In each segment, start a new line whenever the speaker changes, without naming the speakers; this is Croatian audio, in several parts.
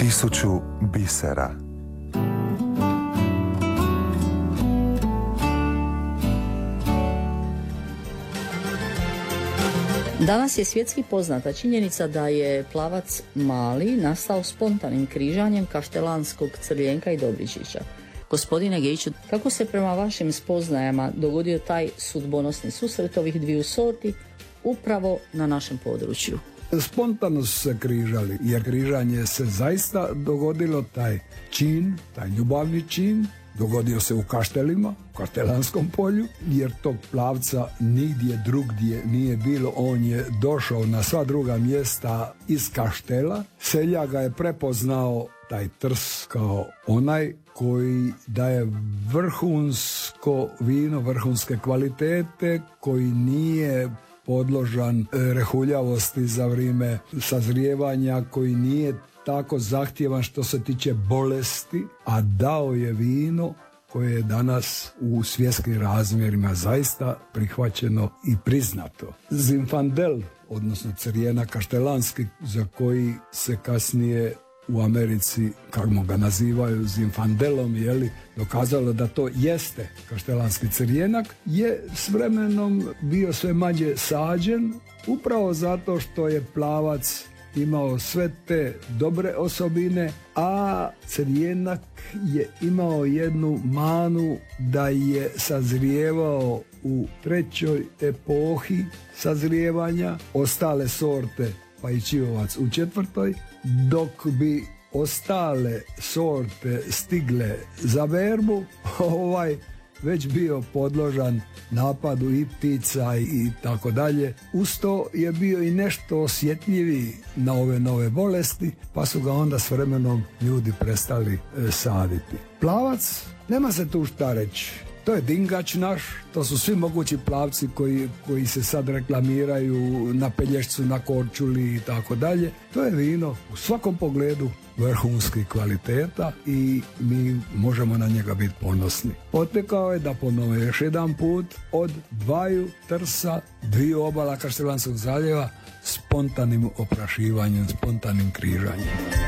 1000 bisera.
Danas je svjetski poznata činjenica da je plavac Mali nastao spontanim križanjem kaštelanskog Crljenka i Dobričića. Gospodine Gejiću, kako se prema vašim spoznajama dogodio taj sudbonosni susret ovih dviju sorti upravo na našem području?
Spontano su se križali, jer križanje se zaista dogodilo, taj čin, taj ljubavni čin, dogodio se u Kaštelima, u Kaštelanskom polju, jer tog plavca nigdje drugdje nije bilo. On je došao na sva druga mjesta iz Kaštela. Seljak ga je prepoznao, taj Trs, kao onaj koji daje vrhunsko vino, vrhunske kvalitete, koji nije podložan rehuljavosti za vrijeme sazrijevanja, koji nije tako zahtjevan što se tiče bolesti, a dao je vino koje je danas u svjetskim razmjerima zaista prihvaćeno i priznato. Zinfandel, odnosno Crjena kaštelanski, za koji se kasnije u Americi, kako ga nazivaju, Zinfandelom, dokazalo da to jeste kaštelanski crjenak, je s vremenom bio sve manje sađen, upravo zato što je plavac imao sve te dobre osobine, a crjenak je imao jednu manu da je sazrijevao u trećoj epohi sazrijevanja, ostale sorte pa i čivovac u četvrtoj, dok bi ostale sorte stigle za berbu, već bio podložan napadu i ptica i tako dalje. Uz to je bio i nešto osjetljiviji na ove nove bolesti, pa su ga onda s vremenom ljudi prestali saditi. Plavac, nema se tu šta reći. To je dingač naš, to su svi mogući plavci koji se sad reklamiraju na Pelješcu, na Korčuli i tako dalje. To je vino u svakom pogledu vrhunskih kvaliteta i mi možemo na njega biti ponosni. Potekao je, da ponove još jedan put, od dvaju trsa, dviju obala Kaštelanskog zaljeva, spontanim oprašivanjem, spontanim križanjem.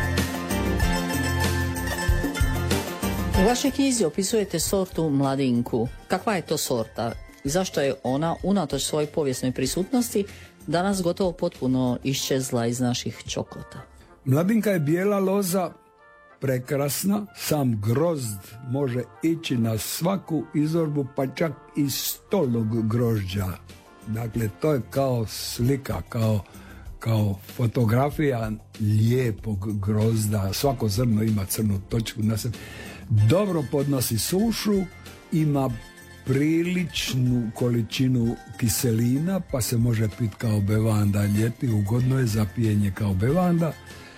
U vašoj knjizi opisujete sortu Mladinku. Kakva je to sorta i zašto je ona, unatoč svojoj povijesnoj prisutnosti, danas gotovo potpuno iščezla iz naših čokota?
Mladinka je bijela loza, prekrasna, sam grozd može ići na svaku izorbu, pa čak i stolog grožđa. Dakle, to je kao slika, kao fotografija lijepog grozda. Svako zrno ima crnu točku na sebi. Dobro podnosi sušu, ima priličnu količinu kiselina, pa se može piti kao bevanda ljeti, ugodno je za pijenje kao bevanda.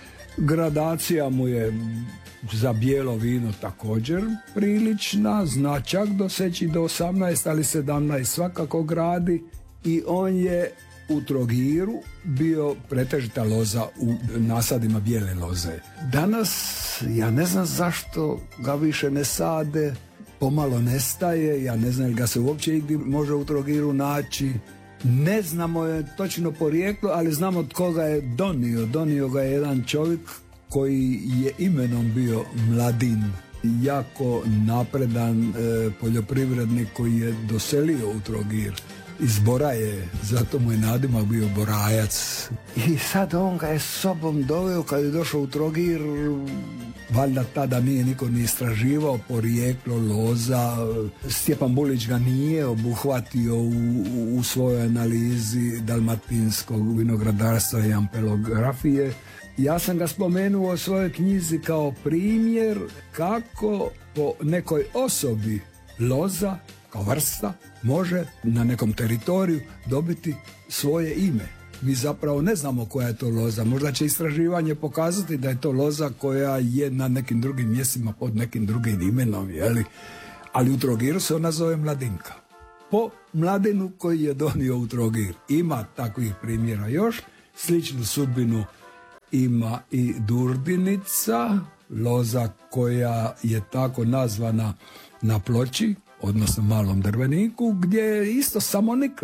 Gradacija mu je za bijelo vino također prilična, zna čak doseći do 18, ali 17 svakako gradi, i on je u Trogiru bio pretežita loza u nasadima bijele loze. Danas ja ne znam zašto ga više ne sade, pomalo nestaje, ja ne znam ili ga se uopće igdje može u Trogiru naći. Ne znamo je točno porijeklo, ali znamo tko ga je donio. Donio ga je jedan čovjek koji je imenom bio Mladin, jako napredan poljoprivrednik koji je doselio u Trogir iz Boraje, zato mu je nadimak bio Borajac. I sad on ga je s sobom doveo kad je došao u Trogir. Valjda tada nije niko ni istraživao porijeklo loza. Stjepan Bulić ga nije obuhvatio u svojoj analizi dalmatinskog vinogradarstva i ampelografije. Ja sam ga spomenuo u svojoj knjizi kao primjer kako po nekoj osobi loza kao vrsta može na nekom teritoriju dobiti svoje ime. Mi zapravo ne znamo koja je to loza. Možda će istraživanje pokazati da je to loza koja je na nekim drugim mjestima pod nekim drugim imenom, ali u Trogiru se ona zove Mladinka. Po Mladinu koji je donio u Trogir. Ima takvih primjera još. Sličnu sudbinu ima i Durdinica, loza koja je tako nazvana na Ploči, odnosno Malom Drveniku, gdje je isto samonikla.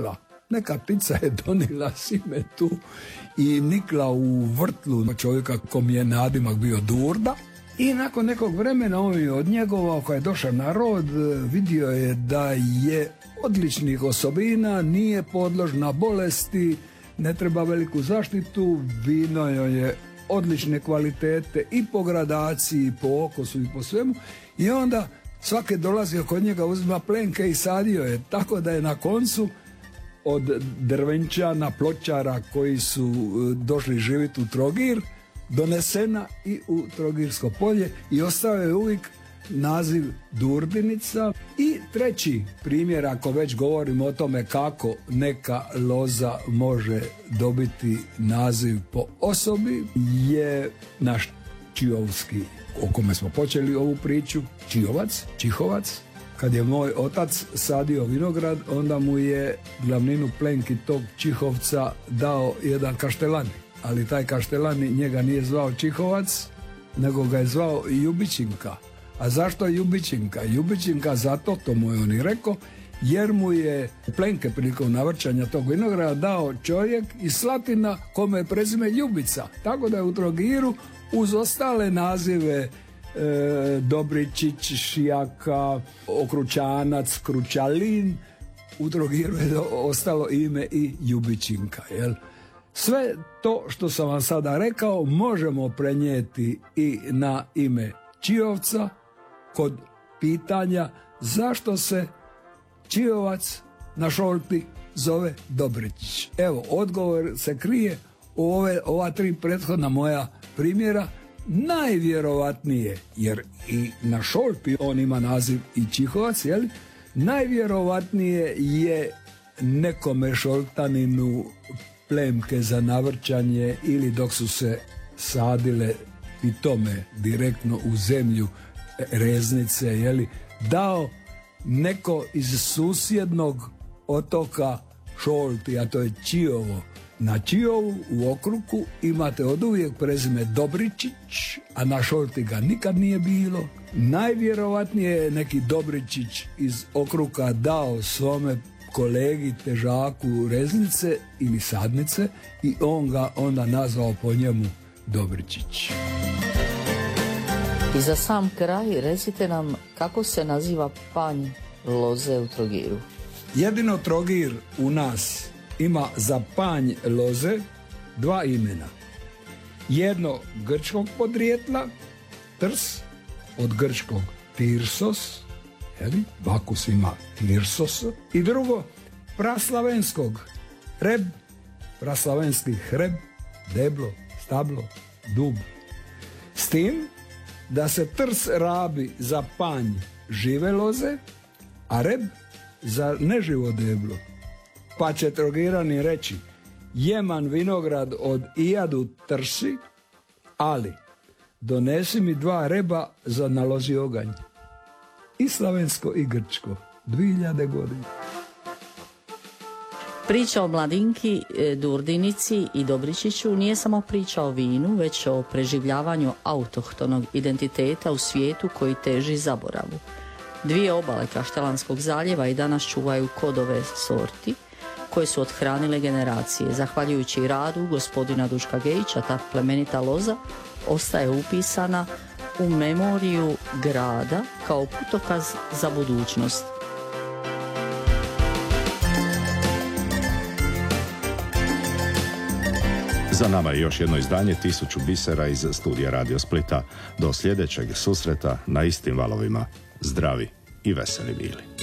neka ptica je donila sime tu i nikla u vrtlu čovjeka kom je nadimak bio Durda. I nakon nekog vremena on je od njegova, koji je došao na rod, vidio je da je odličnih osobina, nije podložna bolesti, ne treba veliku zaštitu, vino je odlične kvalitete i po gradaciji, i po okusu i po svemu. I onda svake dolazio kod njega, uzima plenke i sadio je, tako da je na koncu od drvenčana, pločara koji su došli živjeti u Trogir, donesena i u Trogirsko polje i ostao je uvijek naziv Durdinica. I treći primjer, ako već govorimo o tome kako neka loza može dobiti naziv po osobi, je naš čiovski, o kome smo počeli ovu priču, Čihovac. Kad je moj otac sadio vinograd, onda mu je glavninu plenki tog Čihovca dao jedan kaštelani. Ali taj kaštelani njega nije zvao Čihovac, nego ga je zvao Ljubičinka. A zašto Ljubičinka? Ljubičinka zato, to mu je on i rekao, jer mu je plenke prilikom navrčanja tog vinograda dao čovjek iz Slatina kome je prezime Ljubica. Tako da je u Trogiru uz ostale nazive Dobričić, Šijaka, Okručanac, Kručalin, u Trogiru je ostalo ime i Ljubičinka, jel? Sve to što sam vam sada rekao možemo prenijeti i na ime Čiovca kod pitanja zašto se Čiovac na Šolti zove Dobričić. Evo, odgovor se krije u ova tri prethodna moja primjera. Najvjerovatnije, jer i na Šolpi on ima naziv i Čihovac, jel? Najvjerovatnije je nekome šoltaninu plemke za navrčanje ili dok su se sadile pitome direktno u zemlju reznice, jeli, dao neko iz susjednog otoka Šolti, a to je Čiovo. Na Čiovu u okruku imate oduvijek prezime Dobričić, a na Šolti ga nikad nije bilo. Najvjerovatnije je neki Dobričić iz okruka dao svome kolegi težaku reznice ili sadnice i on ga onda nazvao po njemu Dobričić.
I za sam kraj recite nam kako se naziva panj loze u Trogiru.
Jedino Trogir u nas ima za panj loze dva imena. Jedno grčkog podrijetla, trs, od grčkog tirsos, jeli? Bakus ima tirsos. I drugo, praslavenskog reb, praslavenski hreb, deblo, stablo, dub. S tim da se trs rabi za panj žive loze, a reb za neživo deblo. Pa će Trogirani reći, jeman vinograd od ijadu trsi, ali donesi mi 2 reba za nalozi oganj. I slavensko i grčko, 2000 godina.
Priča o Mladinki, Durdinici i Dobričiću nije samo priča o vinu, već o preživljavanju autohtonog identiteta u svijetu koji teži zaboravu. 2 obale Kaštelanskog zaljeva i danas čuvaju kodove sorti koje su othranile generacije. Zahvaljujući radu gospodina Duška Gejića, ta plemenita loza ostaje upisana u memoriju grada kao putokaz za budućnost.
Za nama je još jedno izdanje 1000 bisera iz studija Radio Splita. Do sljedećeg susreta na istim valovima. Zdravi i veseli bili.